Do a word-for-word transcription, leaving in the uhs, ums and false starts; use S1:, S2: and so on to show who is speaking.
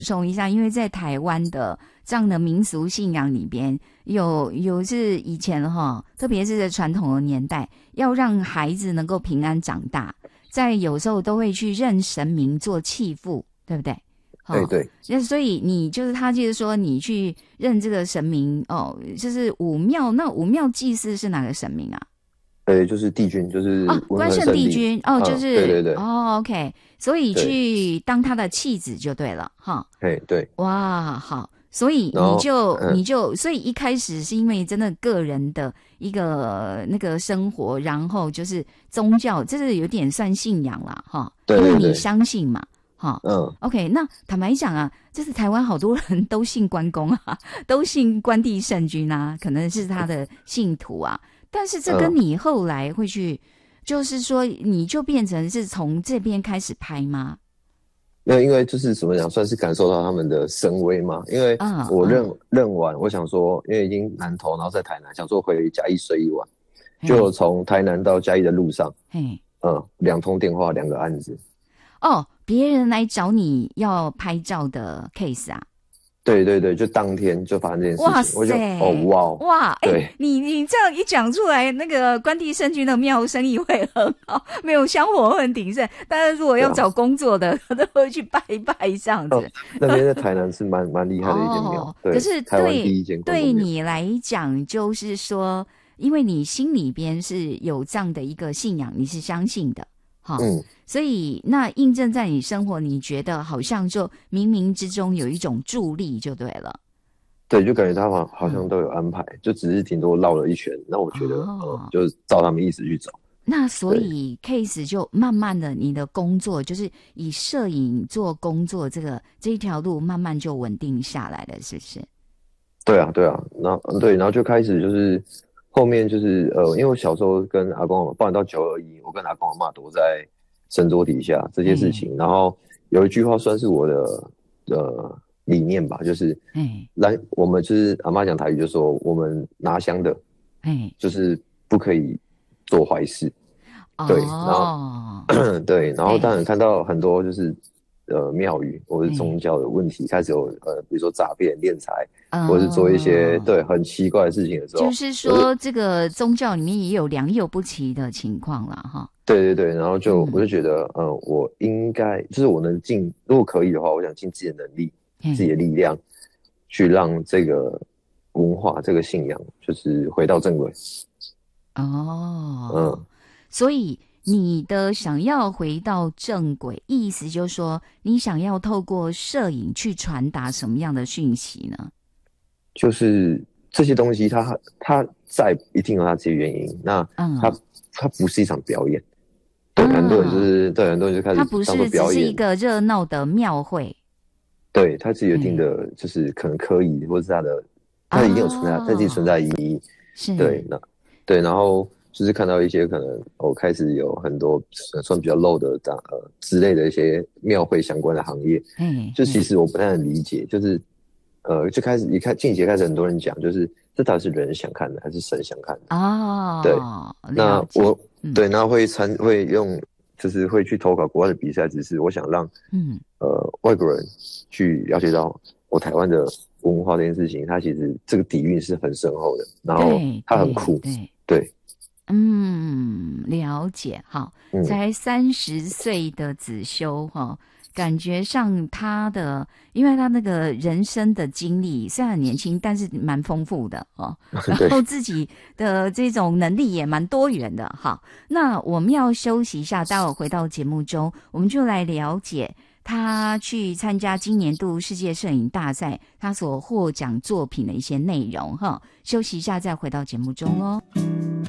S1: 充一下，因为在台湾的这样的民俗信仰里边，有有是以前哈，特别是在传统的年代，要让孩子能够平安长大，在有时候都会去认神明做契父，对不对？
S2: 对对，
S1: 那所以你就是他就是说你去认这个神明哦，就是武庙，那武庙祭祀是哪个神明啊？
S2: 对，就是帝君，就是
S1: 哦，关圣帝君哦，就是、
S2: 嗯、对对对，
S1: 哦 ，OK， 所以去当他的弃子就对了哈。
S2: 哎，对，
S1: 哇，好，所以你就、嗯、你就所以一开始是因为真的个人的一个那个生活，然后就是宗教，这是有点算信仰啦哈，
S2: 对对对，
S1: 因为你相信嘛。哈，
S2: 嗯
S1: ，OK， 那坦白讲啊，就是台湾好多人都信关公啊，都信关帝圣君啊，可能是他的信徒啊。但是这跟你后来会去，嗯、就是说你就变成是从这边开始拍吗？
S2: 没有，因为就是怎么讲，算是感受到他们的神威嘛。因为我认、嗯、认完，我想说，因为已经南投，然后在台南，想说回嘉义睡一晚，就从台南到嘉义的路上，嗯，两通电话，两个案子。
S1: 哦，别人来找你要拍照的 case 啊？
S2: 对对对，就当天就发生这件事情。哇塞！我就哦哇
S1: 哇！哎、欸，你你这样一讲出来，那个关帝圣君的庙生意会很好，没有香火很鼎盛。但是如果要找工作的，他、啊、都会去拜一拜这样子。哦、
S2: 那边在台南是蛮蛮厉害的一间庙，哦、对，
S1: 可是
S2: 台湾第一间
S1: 对你来讲，就是说，因为你心里边是有这样的一个信仰，你是相信的。好，嗯，所以那印证在你生活，你觉得好像就冥冥之中有一种助力就对了。
S2: 对，就感觉他们好像都有安排，嗯、就只是顶多绕了一圈。那我觉得，哦、呃，就是照他们意思去走。
S1: 那所以 case 就慢慢的，你的工作就是以摄影做工作，这个这一条路慢慢就稳定下来了，是不是？
S2: 对啊，对啊，然后对，然后就开始就是。后面就是呃，因为我小时候跟阿公，包含到九二一，我跟阿公阿嬷躲在神桌底下这些事情，嗯、然后有一句话算是我的呃理念吧，就是嗯，来我们就是阿嬷讲台语就说我们拿香的，嗯，就是不可以做坏事，哦、对，然后对，然后当然看到很多就是呃庙宇或是宗教的问题、嗯、开始有呃比如说诈骗敛财。或是做一些、哦、对很奇怪的事情的时候，
S1: 就是说这个宗教里面也有良莠不齐的情况啦哈。
S2: 对对对，然后就、嗯、我就觉得，呃，我应该就是我能尽，如果可以的话，我想尽自己的能力、自己的力量，去让这个文化、这个信仰，就是回到正轨。
S1: 哦，嗯，所以你的想要回到正轨，意思就是说，你想要透过摄影去传达什么样的讯息呢？
S2: 就是这些东西它，它它在一定有它自己的原因。那它、嗯、它不是一场表演，对、嗯、很多人就是对很多人就开始
S1: 它不是只是一个热闹的庙会，
S2: 对，它是有一定的，就是可能科仪、嗯、或者是它的，它一定有存在，它、哦、自己存在意义。
S1: 是，
S2: 对，那对，然后就是看到一些可能我、哦、开始有很多算比较 low 的这样呃之类的一些庙会相关的行业，嗯，就其实我不太能理解，就是。呃，就开始一看近期开始很多人讲，就是这到底是人想看的还是神想看的？哦，对，那我、嗯、对，那会参会用，就是会去投稿国外的比赛，只是我想让嗯呃外国人去了解到我台湾的文化这件事情，它其实这个底蕴是很深厚的，然后它很酷，
S1: 对 对,
S2: 对，
S1: 嗯，了解，好，嗯、才三十岁的子修哈。感觉上他的，因为他那个人生的经历虽然很年轻，但是蛮丰富的哦。然后自己的这种能力也蛮多元的。好，那我们要休息一下，待会回到节目中，我们就来了解他去参加今年度世界摄影大赛，他所获奖作品的一些内容哈。休息一下，再回到节目中哦。